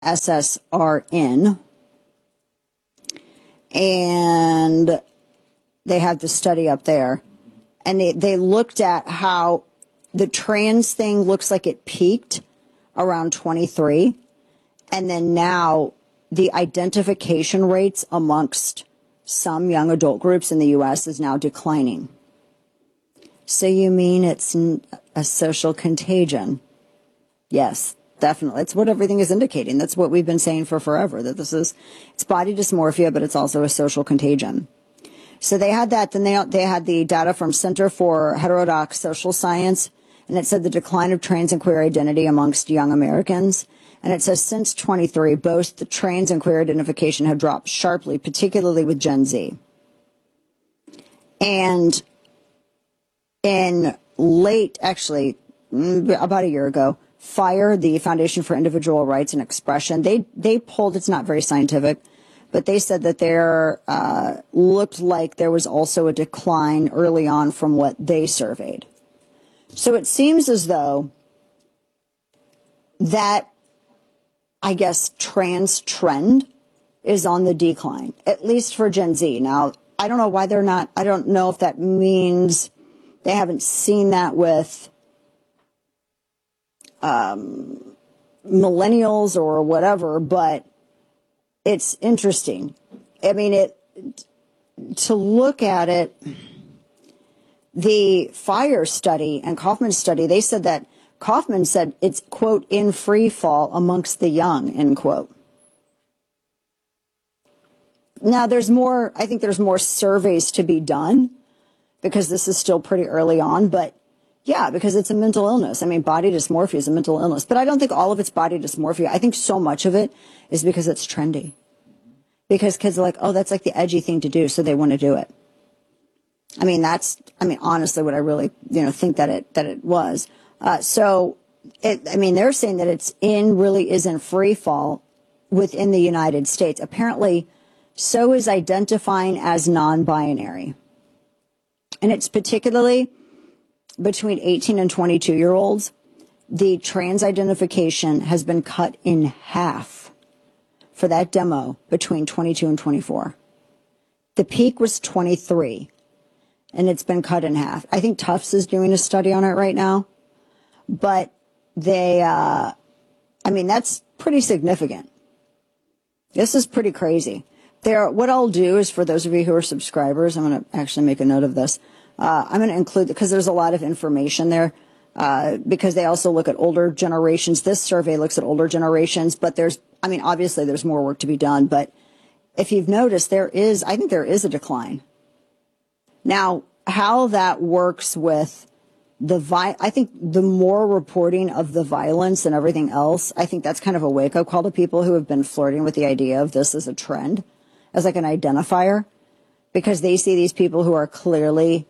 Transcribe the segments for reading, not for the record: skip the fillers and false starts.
SSRN. And they have the study up there. And they looked at how the trans thing looks like it peaked around 23. And then now the identification rates amongst some young adult groups in the U.S. is now declining. So you mean it's a social contagion? Yes, definitely. It's what everything is indicating. That's what we've been saying for forever, that it's body dysmorphia, but it's also a social contagion. So they had that. Then they had the data from Center for Heterodox Social Science, and it said the decline of trans and queer identity amongst young Americans. And it says since 23, both the trans and queer identification have dropped sharply, particularly with Gen Z. And in late, actually, about a year ago, FIRE, the Foundation for Individual Rights and Expression, they polled, it's not very scientific, but they said that there looked like there was also a decline early on from what they surveyed. So it seems as though that, I guess, trans trend is on the decline, at least for Gen Z. Now, I don't know why they're not, I don't know if that means they haven't seen that with millennials or whatever, but it's interesting. I mean, to look at it, the FIRE study and Kaufman study, they said that Kaufman said it's, quote, in free fall amongst the young, end quote. Now, I think there's more surveys to be done because this is still pretty early on, but yeah, because it's a mental illness. I mean, body dysmorphia is a mental illness, but I don't think all of it's body dysmorphia. I think so much of it is because it's trendy. Because kids are like, oh, that's like the edgy thing to do, so they want to do it. I mean, honestly, what I really, think that it was. They're saying that it's really is in free fall within the United States. Apparently, so is identifying as non-binary. And it's particularly between 18 and 22-year-olds, the trans identification has been cut in half for that demo between 22 and 24. The peak was 23, and it's been cut in half. I think Tufts is doing a study on it right now, but that's pretty significant. This is pretty crazy. What I'll do is, for those of you who are subscribers, I'm going to actually make a note of this. I'm going to include, because there's a lot of information there, because they also look at older generations. This survey looks at older generations, but obviously there's more work to be done. But if you've noticed, I think there is a decline. Now, how that works with I think the more reporting of the violence and everything else, I think that's kind of a wake-up call to people who have been flirting with the idea of this as a trend, as like an identifier, because they see these people who are clearly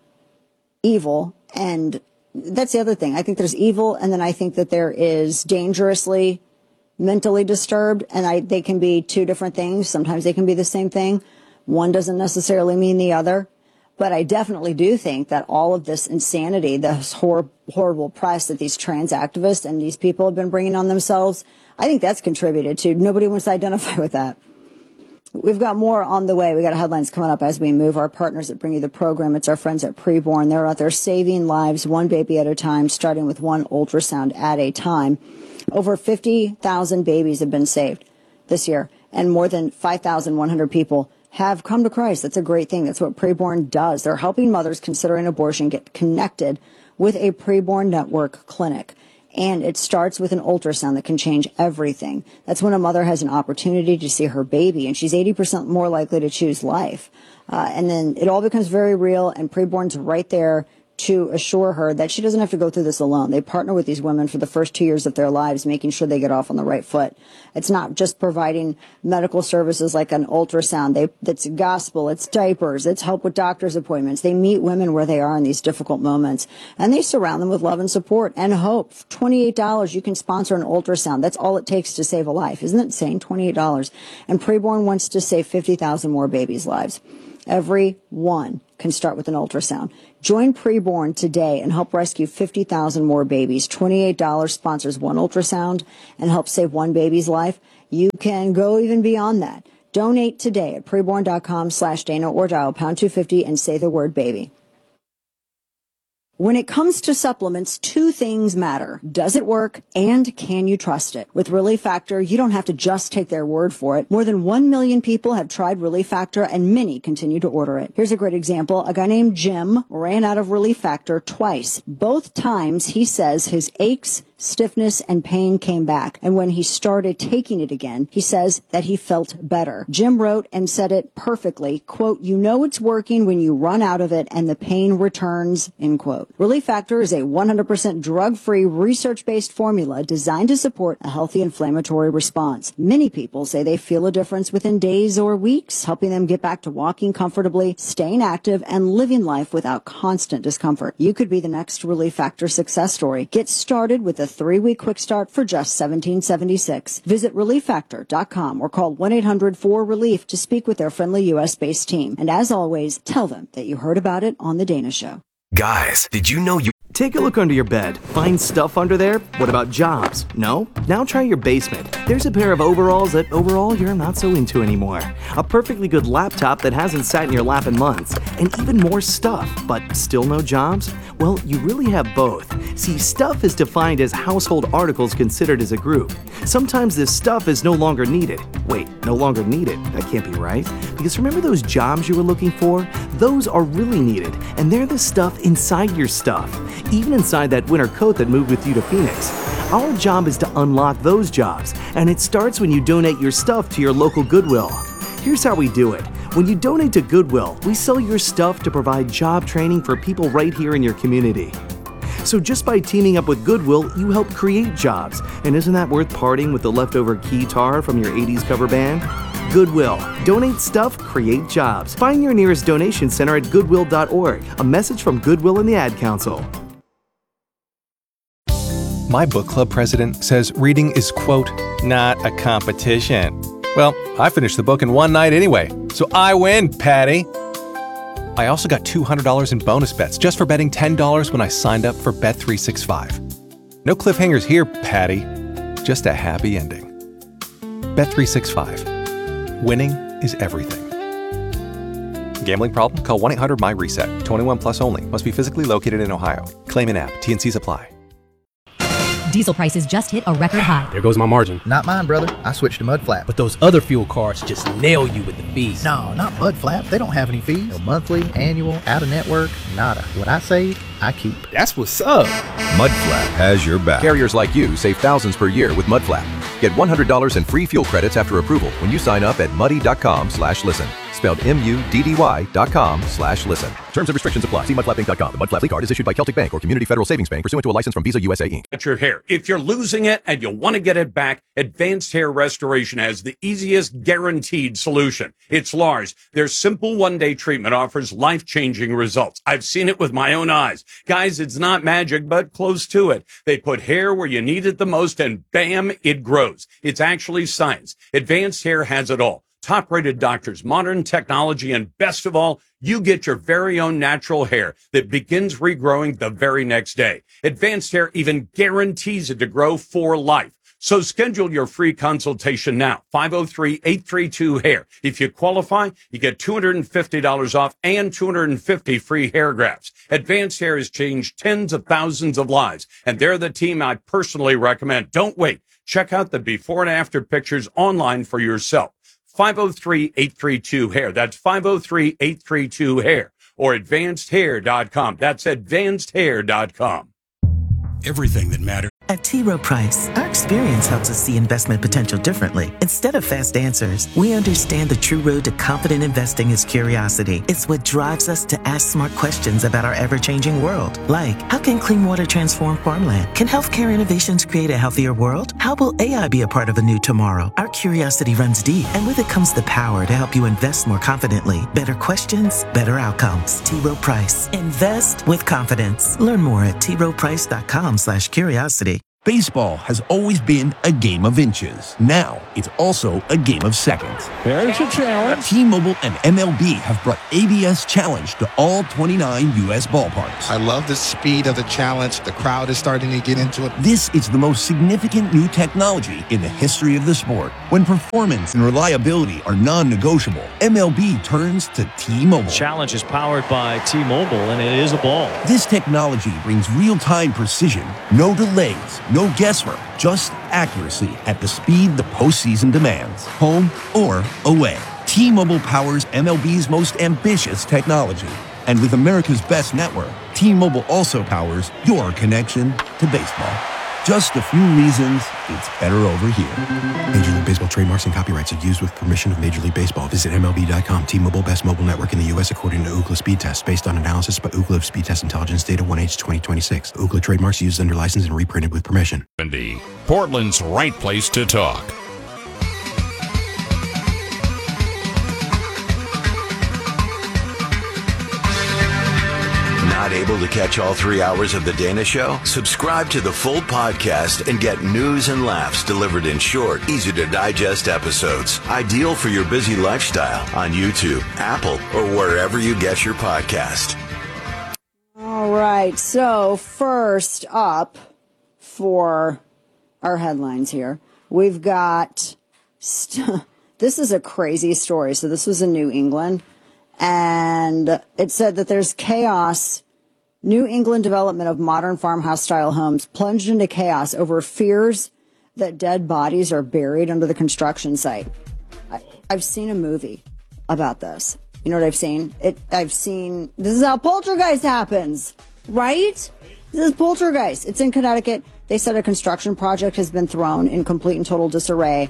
evil. And that's the other thing. I think there's evil, and then I think that there is dangerously mentally disturbed, and they can be two different things. Sometimes they can be the same thing. One doesn't necessarily mean the other. But I definitely do think that all of this insanity, this horrible press that these trans activists and these people have been bringing on themselves, I think that's contributed to. Nobody wants to identify with that. We've got more on the way. We got headlines coming up as we move. Our partners that bring you the program, it's our friends at Preborn. They're out there saving lives one baby at a time, starting with one ultrasound at a time. Over 50,000 babies have been saved this year, and more than 5,100 people have come to Christ. That's a great thing. That's what Preborn does. They're helping mothers considering abortion get connected with a Preborn Network clinic. And it starts with an ultrasound that can change everything. That's when a mother has an opportunity to see her baby, and she's 80% more likely to choose life. And then it all becomes very real, and Preborn's right there to assure her that she doesn't have to go through this alone. They partner with these women for the first 2 years of their lives, making sure they get off on the right foot. It's not just providing medical services like an ultrasound. It's gospel, it's diapers, it's help with doctor's appointments. They meet women where they are in these difficult moments, and they surround them with love and support and hope. $28, you can sponsor an ultrasound. That's all it takes to save a life. Isn't it insane? $28. And Preborn wants to save 50,000 more babies' lives. Every one can start with an ultrasound. Join Preborn today and help rescue 50,000 more babies. $28 sponsors one ultrasound and helps save one baby's life. You can go even beyond that. Donate today at preborn.com/Dana or dial pound 250 and say the word baby. When it comes to supplements, two things matter. Does it work and can you trust it? With Relief Factor, you don't have to just take their word for it. More than 1 million people have tried Relief Factor and many continue to order it. Here's a great example. A guy named Jim ran out of Relief Factor twice. Both times he says his aches, stiffness, and pain came back. And when he started taking it again, he says that he felt better. Jim wrote and said it perfectly, quote, "You know it's working when you run out of it and the pain returns," end quote. Relief Factor is a 100% drug-free, research-based formula designed to support a healthy inflammatory response. Many people say they feel a difference within days or weeks, helping them get back to walking comfortably, staying active, and living life without constant discomfort. You could be the next Relief Factor success story. Get started with a 3-week quick start for just $17.76. Visit relieffactor.com or call 1-800-4RELIEF to speak with their friendly U.S.-based team. And as always, tell them that you heard about it on The Dana Show. Guys, did you know you... Take a look under your bed. Find stuff under there? What about jobs? No? Now try your basement. There's a pair of overalls that overall you're not so into anymore. A perfectly good laptop that hasn't sat in your lap in months. And even more stuff, but still no jobs? Well, you really have both. See, stuff is defined as household articles considered as a group. Sometimes this stuff is no longer needed. Wait, no longer needed? That can't be right. Because remember those jobs you were looking for? Those are really needed, and they're the stuff inside your stuff. Even inside that winter coat that moved with you to Phoenix. Our job is to unlock those jobs, and it starts when you donate your stuff to your local Goodwill. Here's how we do it. When you donate to Goodwill, we sell your stuff to provide job training for people right here in your community. So just by teaming up with Goodwill, you help create jobs. And isn't that worth parting with the leftover keytar from your 80s cover band? Goodwill. Donate stuff, create jobs. Find your nearest donation center at goodwill.org. A message from Goodwill and the Ad Council. My book club president says reading is, quote, not a competition. Well, I finished the book in one night anyway, so I win, Patty. I also got $200 in bonus bets just for betting $10 when I signed up for Bet365. No cliffhangers here, Patty. Just a happy ending. Bet365. Winning is everything. Gambling problem? Call 1-800-MY-RESET. 21 plus only. Must be physically located in Ohio. Claim in app. T&Cs apply. Diesel prices just hit a record high. There goes my margin. Not mine, brother. I switched to Mudflap. But those other fuel cards just nail you with the fees. No, not Mudflap. They don't have any fees. No monthly, annual, out-of-network, nada. What I save, I keep. That's what's up. Mudflap has your back. Carriers like you save thousands per year with Mudflap. Get $100 in free fuel credits after approval when you sign up at muddy.com/listen. Spelled MUDDY.com/listen. Terms and restrictions apply. See mudflappinc.com. The Mudflap Fleet Card is issued by Celtic Bank or Community Federal Savings Bank pursuant to a license from Visa USA Inc. At your hair. If you're losing it and you want to get it back, Advanced Hair Restoration has the easiest guaranteed solution. It's Lars. Their simple one-day treatment offers life-changing results. I've seen it with my own eyes. Guys, it's not magic, but close to it. They put hair where you need it the most and bam, it grows. It's actually science. Advanced Hair has it all. Top-rated doctors, modern technology, and best of all, you get your very own natural hair that begins regrowing the very next day. Advanced Hair even guarantees it to grow for life. So schedule your free consultation now, 503-832-HAIR. If you qualify, you get $250 off and 250 free hair grafts. Advanced Hair has changed tens of thousands of lives, and they're the team I personally recommend. Don't wait. Check out the before and after pictures online for yourself. 503-832-HAIR. That's 503-832-HAIR or advancedhair.com. That's advancedhair.com. Everything that matters. At T. Rowe Price, our experience helps us see investment potential differently. Instead of fast answers, we understand the true road to confident investing is curiosity. It's what drives us to ask smart questions about our ever-changing world. Like, how can clean water transform farmland? Can healthcare innovations create a healthier world? How will AI be a part of a new tomorrow? Our curiosity runs deep, and with it comes the power to help you invest more confidently. Better questions, better outcomes. T. Rowe Price. Invest with confidence. Learn more at troweprice.com/curiosity. Baseball has always been a game of inches. Now, it's also a game of seconds. There's a challenge. T-Mobile and MLB have brought ABS Challenge to all 29 U.S. ballparks. I love the speed of the challenge. The crowd is starting to get into it. This is the most significant new technology in the history of the sport. When performance and reliability are non-negotiable, MLB turns to T-Mobile. Challenge is powered by T-Mobile, and it is a ball. This technology brings real-time precision, no delays, no guesswork, just accuracy at the speed the postseason demands, home or away. T-Mobile powers MLB's most ambitious technology. And with America's best network, T-Mobile also powers your connection to baseball. Just a few reasons it's better over here. Major League Baseball trademarks and copyrights are used with permission of Major League Baseball. Visit MLB.com. T-Mobile, best mobile network in the U.S. according to Ookla Speed Test, based on analysis by Ookla Speed Test Intelligence data 1H 2026. Ookla trademarks used under license and reprinted with permission. Portland's right place to talk. Not able to catch all 3 hours of The Dana Show? Subscribe to the full podcast and get news and laughs delivered in short, easy-to-digest episodes. Ideal for your busy lifestyle on YouTube, Apple, or wherever you get your podcast. All right. So first up for our headlines here, we've got this is a crazy story. So this was in New England, and it said that there's chaos. New England development of modern farmhouse-style homes plunged into chaos over fears that dead bodies are buried under the construction site. I've seen a movie about this. You know what I've seen? This is how Poltergeist happens, right? This is Poltergeist. It's in Connecticut. They said a construction project has been thrown in complete and total disarray.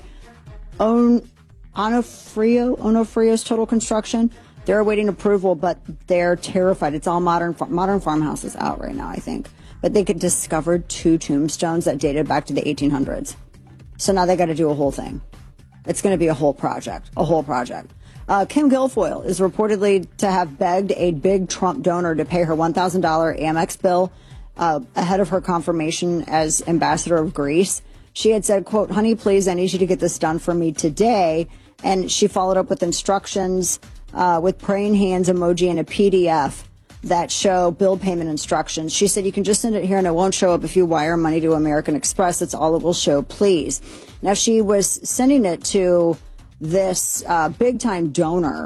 Onofrio's Total Construction. They're awaiting approval, but they're terrified. It's all modern farmhouses out right now, I think. But they discovered 2 tombstones that dated back to the 1800s. So now they got to do a whole thing. It's going to be a whole project. Kim Guilfoyle is reportedly to have begged a big Trump donor to pay her $1,000 Amex bill ahead of her confirmation as ambassador of Greece. She had said, quote, "Honey, please, I need you to get this done for me today." And she followed up with instructions with praying hands emoji and a PDF that show bill payment instructions. She said, "You can just send it here and it won't show up if you wire money to American Express. That's all it will show, please." Now, she was sending it to this big-time donor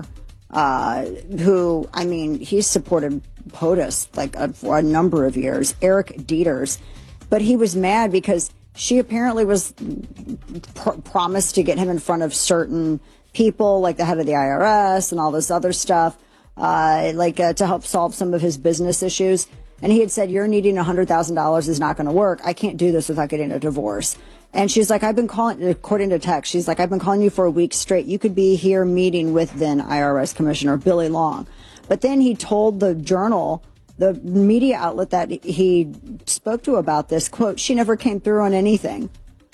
who, I mean, he's supported POTUS for a number of years, Eric Dieters. But he was mad because she apparently was promised to get him in front of certain people, like the head of the IRS and all this other stuff, to help solve some of his business issues. And he had said, "You're needing $100,000 is not going to work. I can't do this without getting a divorce." And she's like, "I've been calling," according to text, she's like, "I've been calling you for a week straight. You could be here meeting with then IRS Commissioner Billy Long." But then he told the Journal, the media outlet that he spoke to about this, quote, "She never came through on anything."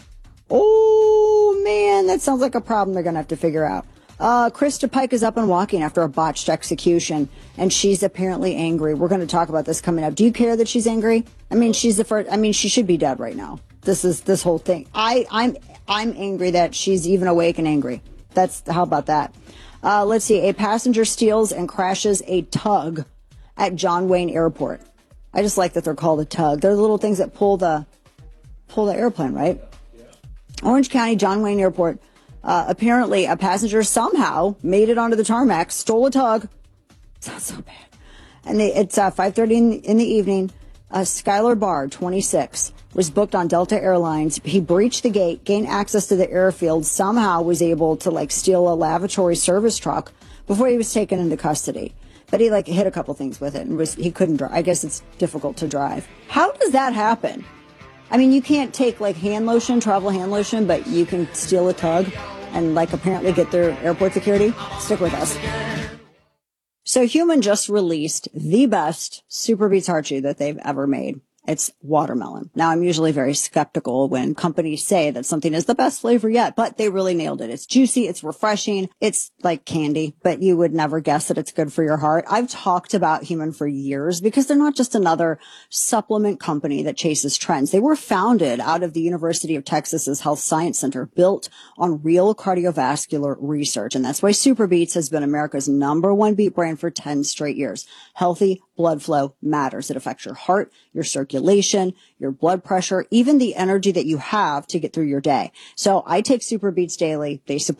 Oh, man, that sounds like a problem they're going to have to figure out. Krista Pike is up and walking after a botched execution, and she's apparently angry. We're going to talk about this coming up. Do you care that she's angry? I mean, she's the first. I mean, she should be dead right now. This whole thing. I'm angry that she's even awake and angry. How about that? Let's see. A passenger steals and crashes a tug at John Wayne Airport. I just like that they're called a tug. They're the little things that pull the airplane, right? Orange County, John Wayne Airport. Apparently, a passenger somehow made it onto the tarmac, stole a tug. Sounds so bad. And it's 5:30 in the evening. Skylar Barr, 26, was booked on Delta Airlines. He breached the gate, gained access to the airfield, somehow was able to steal a lavatory service truck before he was taken into custody. But he hit a couple things with it and he couldn't drive. I guess it's difficult to drive. How does that happen? I mean, you can't take hand lotion, travel hand lotion, but you can steal a tug and apparently get through airport security. Stick with us. So Human just released the best Super Beats heart chew that they've ever made. It's watermelon. Now, I'm usually very skeptical when companies say that something is the best flavor yet, but they really nailed it. It's juicy. It's refreshing. It's like candy, but you would never guess that it's good for your heart. I've talked about Human for years because they're not just another supplement company that chases trends. They were founded out of the University of Texas's Health Science Center, built on real cardiovascular research. And that's why Super Beets has been America's #1 beet brand for 10 straight years. Healthy blood flow matters. It affects your heart, your circulation, your blood pressure, even the energy that you have to get through your day. So I take Super Beets daily. They support